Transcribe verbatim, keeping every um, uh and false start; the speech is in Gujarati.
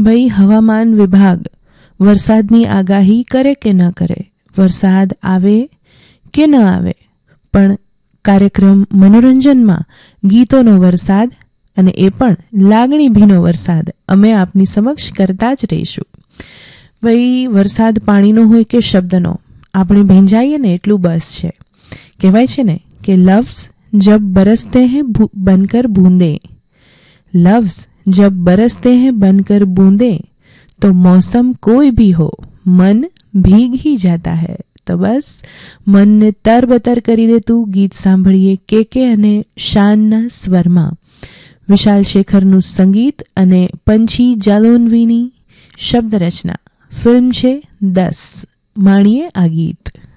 ભાઈ હવામાન વિભાગ વરસાદની આગાહી કરે કે ન કરે, વરસાદ આવે કે ન આવે, પણ કાર્યક્રમ મનોરંજનમાં ગીતોનો વરસાદ, અને એ પણ લાગણીભીનો વરસાદ અમે આપની સમક્ષ કરતા જ રહીશું. ભાઈ વરસાદ પાણીનો હોય કે શબ્દનો, આપણે ભીંજાઈએ ને એટલું બસ છે. કહેવાય છે ને કે લફ્ઝ જબ બરસતે हैं बनकर बूंदे, लफ्ज़ जब बरसते हैं बनकर बूंदे तो मौसम कोई भी हो मन भीग ही जाता है. તો બસ મનને તરબતર કરી દેતું ગીત સાંભળીએ કે કે અને શાનના સ્વરમાં. વિશાલ શેખરનું સંગીત અને પંછી જાલોનવીની શબ્દ રચના. ફિલ્મ છે દસ. માણીએ આ ગીત.